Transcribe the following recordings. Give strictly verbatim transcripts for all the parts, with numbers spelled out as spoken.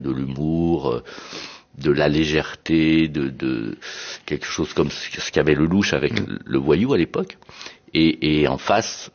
de l'humour, de la légèreté, de, de quelque chose comme ce qu'avait Lelouch avec mmh. le Voyou à l'époque. Et, et en face,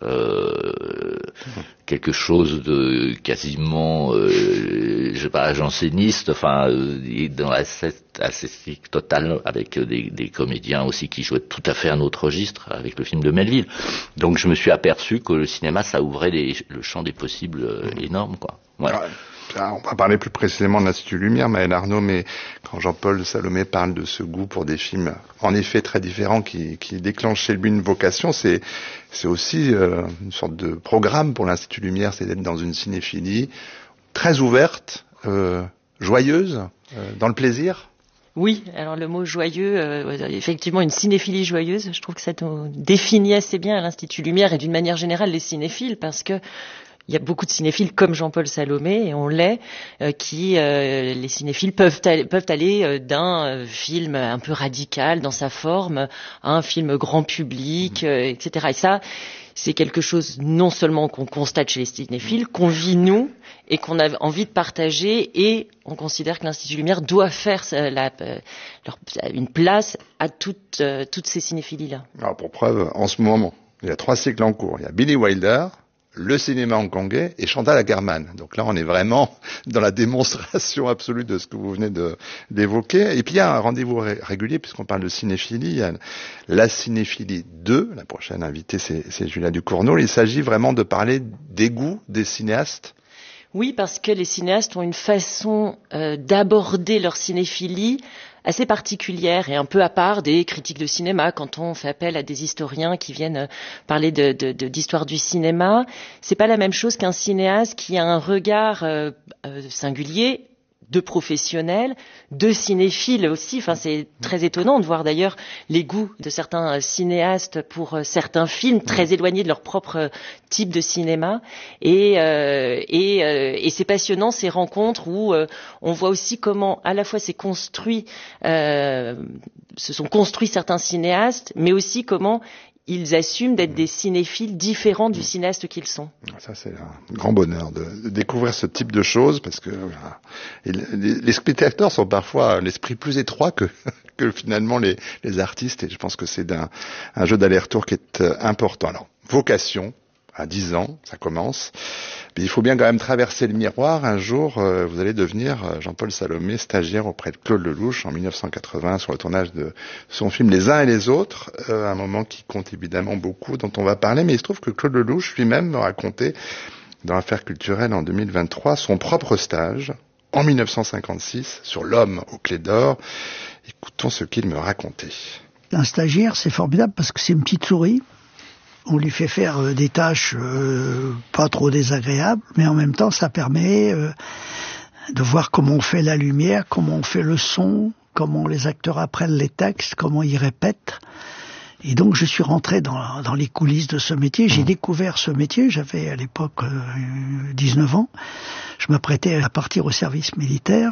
euh, quelque chose de quasiment, euh, je sais pas, janséniste, enfin, euh, dans la esthétique totale, avec des, des comédiens aussi qui jouaient tout à fait un autre registre, avec le film de Melville. Donc je me suis aperçu que le cinéma, ça ouvrait les, le champ des possibles euh, énorme, quoi. Voilà. Ouais. On va parler plus précisément de l'Institut Lumière, Maëlle Arnaud, mais quand Jean-Paul Salomé parle de ce goût pour des films en effet très différents qui, qui déclenchent chez lui une vocation, c'est, c'est aussi euh, une sorte de programme pour l'Institut Lumière, c'est d'être dans une cinéphilie très ouverte, euh, joyeuse, euh, dans le plaisir. Oui, alors le mot joyeux, euh, effectivement une cinéphilie joyeuse, je trouve que ça nous définit assez bien à l'Institut Lumière et d'une manière générale les cinéphiles, parce que il y a beaucoup de cinéphiles comme Jean-Paul Salomé, et on l'est, euh, qui, euh, les cinéphiles peuvent aller, peuvent aller euh, d'un euh, film un peu radical dans sa forme à un film grand public, euh, et cetera. Et ça, c'est quelque chose non seulement qu'on constate chez les cinéphiles, qu'on vit nous, et qu'on a envie de partager, et on considère que l'Institut Lumière doit faire la, la, leur, une place à toutes, euh, toutes ces cinéphilies-là. Alors pour preuve, en ce moment, il y a trois cycles en cours. Il y a Billy Wilder, le cinéma hongkongais et Chantal Akerman. Donc là, on est vraiment dans la démonstration absolue de ce que vous venez de, d'évoquer. Et puis, il y a un rendez-vous ré- régulier, puisqu'on parle de cinéphilie. Il y a la cinéphilie deux. La prochaine invitée, c'est, c'est Julia Ducournau. Il s'agit vraiment de parler des goûts des cinéastes. Oui, parce que les cinéastes ont une façon euh, d'aborder leur cinéphilie assez particulière et un peu à part des critiques de cinéma. Quand on fait appel à des historiens qui viennent parler de, de, de, d'histoire du cinéma, c'est pas la même chose qu'un cinéaste qui a un regard euh, euh, singulier, de professionnels, de cinéphiles aussi. Enfin, c'est très étonnant de voir d'ailleurs les goûts de certains cinéastes pour certains films très éloignés de leur propre type de cinéma. Et, euh, et, euh, et c'est passionnant ces rencontres où euh, on voit aussi comment à la fois c'est construit, euh, se sont construits certains cinéastes, mais aussi comment ils assument d'être des cinéphiles différents du cinéaste qu'ils sont. Ça, c'est un grand bonheur de, de découvrir ce type de choses, parce que voilà, les, les spectateurs sont parfois l'esprit plus étroit que, que finalement les, les artistes, et je pense que c'est d'un, un jeu d'aller-retour qui est important. Alors, vocation, à dix ans, ça commence. Mais il faut bien quand même traverser le miroir. Un jour, euh, vous allez devenir, euh, Jean-Paul Salomé, stagiaire auprès de Claude Lelouch en dix-neuf cent quatre-vingts sur le tournage de son film Les uns et les autres. Euh, un moment qui compte évidemment beaucoup, dont on va parler. Mais il se trouve que Claude Lelouch lui-même me racontait, dans Affaires culturelles en deux mille vingt-trois, son propre stage en dix-neuf cent cinquante-six sur L'homme aux clés d'or. Écoutons ce qu'il me racontait. Un stagiaire, c'est formidable parce que c'est une petite souris. On lui fait faire euh, des tâches euh, pas trop désagréables, mais en même temps, ça permet euh, de voir comment on fait la lumière, comment on fait le son, comment les acteurs apprennent les textes, comment ils répètent. Et donc, je suis rentré dans, dans les coulisses de ce métier. J'ai découvert ce métier. J'avais à l'époque euh, dix-neuf ans. Je m'apprêtais à partir au service militaire.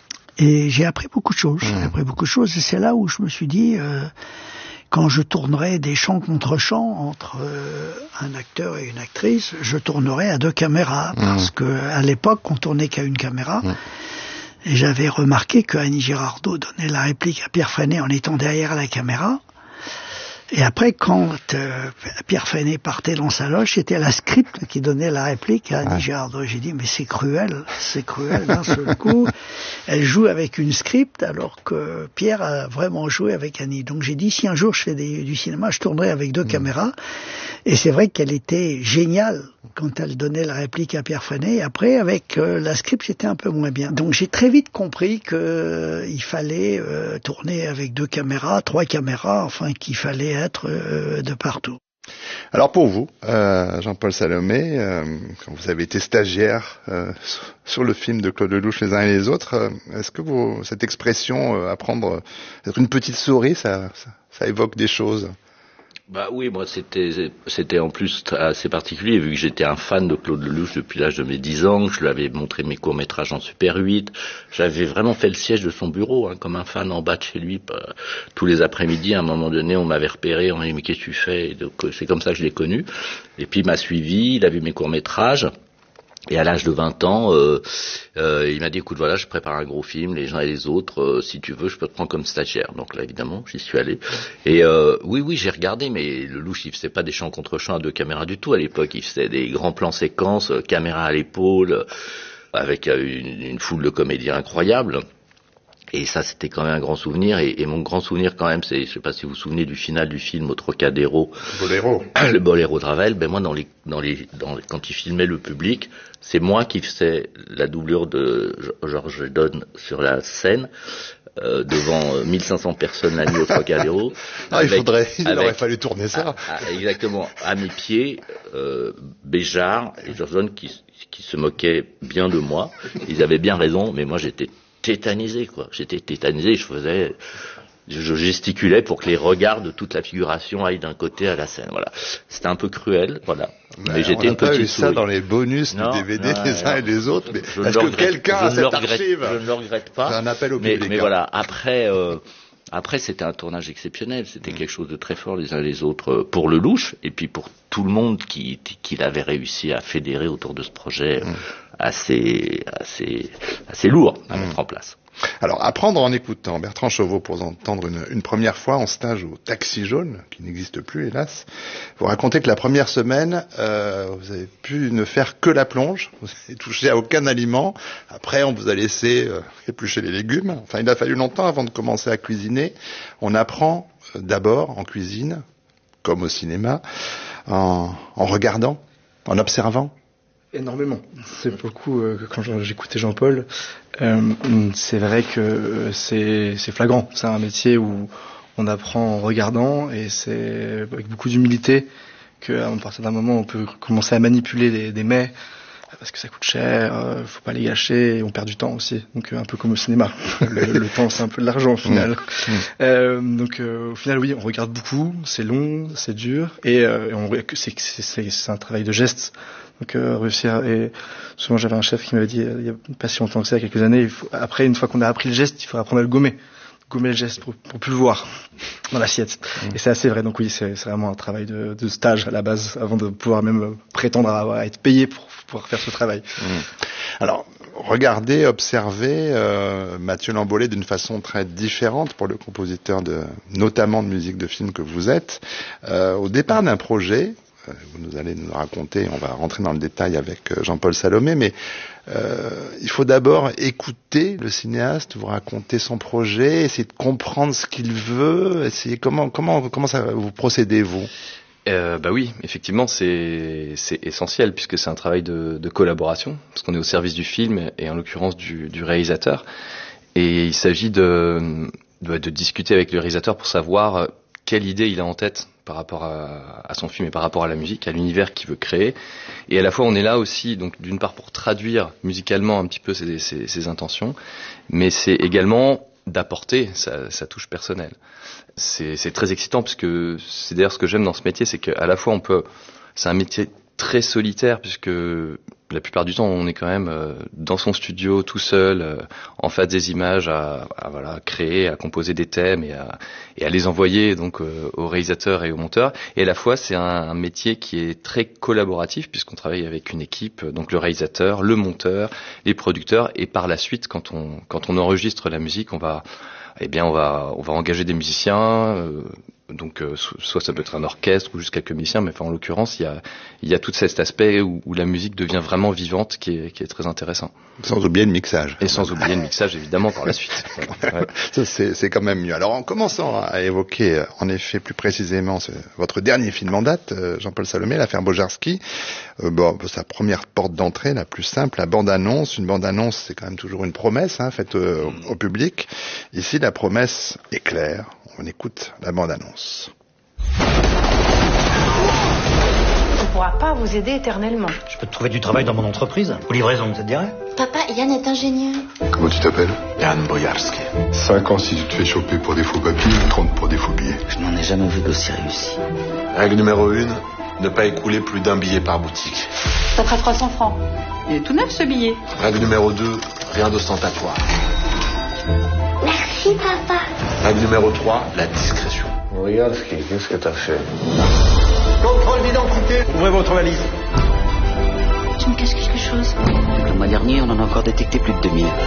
Et j'ai appris beaucoup de choses. J'ai appris beaucoup de choses. Et c'est là où je me suis dit... Euh, quand je tournerai des chants contre chants entre euh, un acteur et une actrice, je tournerai à deux caméras, parce mmh. que à l'époque, on tournait qu'à une caméra. Mmh. Et j'avais remarqué que Annie Girardot donnait la réplique à Pierre Freinet en étant derrière la caméra. Et après, quand euh, Pierre Freinet partait dans sa loge, c'était la script qui donnait la réplique à Annie ouais. Girardot. J'ai dit, mais c'est cruel, c'est cruel d'un seul coup. Elle joue avec une script alors que Pierre a vraiment joué avec Annie. Donc j'ai dit, si un jour je fais des, du cinéma, je tournerai avec deux mmh. caméras. Et c'est vrai qu'elle était géniale quand elle donnait la réplique à Pierre Freinet. Et après, avec euh, la script, c'était un peu moins bien. Donc j'ai très vite compris que euh, il fallait euh, tourner avec deux caméras, trois caméras, enfin qu'il fallait être euh, de partout. Alors pour vous, euh, Jean-Paul Salomé, euh, quand vous avez été stagiaire euh, sur le film de Claude Lelouch, Les uns et les autres, euh, est-ce que vous, cette expression euh, apprendre euh, être une petite souris, ça, ça, ça évoque des choses? Bah oui, moi c'était c'était en plus assez particulier vu que j'étais un fan de Claude Lelouch depuis l'âge de mes dix ans, que je lui avais montré mes courts-métrages en Super huit, j'avais vraiment fait le siège de son bureau, hein, comme un fan en bas de chez lui. Bah, tous les après-midi, à un moment donné, on m'avait repéré, on m'a dit mais qu'est-ce que tu fais? Et donc c'est comme ça que je l'ai connu. Et puis il m'a suivi, il a vu mes courts-métrages. Et à l'âge de vingt ans, euh, euh, il m'a dit, écoute, voilà, je prépare un gros film, les uns et les autres, euh, si tu veux, je peux te prendre comme stagiaire. Donc là, évidemment, j'y suis allé. Et euh, oui, oui, j'ai regardé, mais le louche, il faisait pas des champs contre champs à deux caméras du tout à l'époque. Il faisait des grands plans séquences, euh, caméra à l'épaule, euh, avec euh, une, une foule de comédiens incroyables. Et ça, c'était quand même un grand souvenir. Et, et mon grand souvenir, quand même, c'est, je sais pas si vous vous souvenez du final du film au Trocadéro. Boléro. Le Boléro de Ravel. Ben moi, dans les, dans les, dans les, quand il filmait le public, c'est moi qui faisais la doublure de Georges Donne sur la scène. Euh, devant mille cinq cents personnes la nuit au Trocadéro. Ah, avec, il faudrait, il avec, aurait fallu tourner ça. À, à, exactement. À mes pieds, euh, Béjart et Georges Donne qui, qui se moquaient bien de moi. Ils avaient bien raison, mais moi j'étais tétanisé, quoi. J'étais tétanisé, je faisais, je gesticulais pour que les regards de toute la figuration aillent d'un côté à la scène. Voilà. C'était un peu cruel, voilà. Mais, mais j'étais on une petite pas eu ça souris. Dans les bonus non, du D V D non, les uns non, et les autres. Mais est-ce que quelqu'un a cette archive? Je ne le regrette pas. C'est un appel au mais, public. Mais voilà. Après, euh, après c'était un tournage exceptionnel. C'était mmh. quelque chose de très fort les uns et les autres pour le louche et puis pour tout le monde qui, qui avait réussi à fédérer autour de ce projet mmh. assez, assez, assez lourd à mmh. mettre en place. Alors, apprendre en écoutant Bertrand Chauveau pour entendre une, une première fois en stage au Taxi Jaune, qui n'existe plus hélas. Vous racontez que la première semaine, euh, vous avez pu ne faire que la plonge, vous n'avez touché à aucun aliment. Après, on vous a laissé euh, éplucher les légumes. Enfin, il a fallu longtemps avant de commencer à cuisiner. On apprend euh, d'abord en cuisine, comme au cinéma, en, en regardant, en observant. Énormément. C'est beaucoup, euh, quand j'écoutais Jean-Paul, euh, c'est vrai que c'est, c'est flagrant. C'est un métier où on apprend en regardant et c'est avec beaucoup d'humilité qu'à partir d'un moment on peut commencer à manipuler des, des mets parce que ça coûte cher, euh, faut pas les gâcher et on perd du temps aussi. Donc euh, un peu comme au cinéma. Le, le temps c'est un peu de l'argent au final. Mmh. Euh, donc euh, au final oui, on regarde beaucoup, c'est long, c'est dur et, euh, et on, c'est, c'est, c'est, c'est un travail de geste. Donc euh, réussir et souvent j'avais un chef qui m'avait dit il y a pas si longtemps que ça, il y a quelques années, il faut, après une fois qu'on a appris le geste, il faut apprendre à le gommer, gommer le geste pour, pour plus le voir dans l'assiette. Mmh. Et c'est assez vrai. Donc oui, c'est, c'est vraiment un travail de, de stage à la base avant de pouvoir même prétendre à, à être payé pour pouvoir faire ce travail. Mmh. Alors regardez, observez euh, Mathieu Lambollé d'une façon très différente pour le compositeur de notamment de musique de film que vous êtes. Euh, au départ d'un projet. Vous nous allez nous raconter, on va rentrer dans le détail avec Jean-Paul Salomé, mais euh, il faut d'abord écouter le cinéaste, vous raconter son projet, essayer de comprendre ce qu'il veut, essayer comment comment comment ça vous procédez vous euh, Bah oui, effectivement, c'est c'est essentiel puisque c'est un travail de, de collaboration, parce qu'on est au service du film et en l'occurrence du, du réalisateur, et il s'agit de, de de discuter avec le réalisateur pour savoir quelle idée il a en tête par rapport à, à son film et par rapport à la musique, à l'univers qu'il veut créer. Et à la fois, on est là aussi, donc d'une part pour traduire musicalement un petit peu ses, ses, ses intentions, mais c'est également d'apporter sa, sa touche personnelle. C'est, c'est très excitant parce que c'est d'ailleurs ce que j'aime dans ce métier, c'est qu'à la fois on peut, c'est un métier très solitaire puisque la plupart du temps on est quand même euh, dans son studio tout seul, euh, en face des images, à, à voilà créer, à composer des thèmes et à, et à les envoyer donc euh, au réalisateur et au monteur. Et à la fois c'est un, un métier qui est très collaboratif puisqu'on travaille avec une équipe, donc le réalisateur, le monteur, les producteurs, et par la suite quand on quand on enregistre la musique, on va eh bien on va on va engager des musiciens. Euh, Donc euh, soit ça peut être un orchestre ou juste quelques musiciens, mais enfin en l'occurrence il y a il y a tout cet aspect où, où la musique devient vraiment vivante qui est qui est très intéressant. Sans oublier le mixage. Et sans oublier le mixage évidemment par la suite. Ouais. Ça c'est c'est quand même mieux. Alors en commençant à évoquer en effet plus précisément ce, votre dernier film en date, Jean-Paul Salomé, l'affaire Bojarski, euh, bon sa première porte d'entrée la plus simple, la bande-annonce. Une bande-annonce c'est quand même toujours une promesse hein, faite euh, au, au public. Ici la promesse est claire. On écoute la bande-annonce. On ne pourra pas vous aider éternellement. Je peux te trouver du travail dans mon entreprise. Aux livraisons, ça te dirait? Papa, Yann est ingénieur. Comment tu t'appelles? Yann Bojarski. Cinq ans si tu te fais choper pour des faux papiers, trente pour des faux billets. Je n'en ai jamais vu d'aussi réussi. Règle numéro une, ne pas écouler plus d'un billet par boutique. Ça fera trois cents francs. Il est tout neuf ce billet. Règle numéro deux, rien d'ostentatoire. Merci, papa. Règle numéro trois, la discrétion. Bojarski, qu'est-ce que t'as fait? Contrôle d'identité. Ouvrez votre valise. Je me cache quelque chose. Le mois dernier, on en a encore détecté plus de deux mille.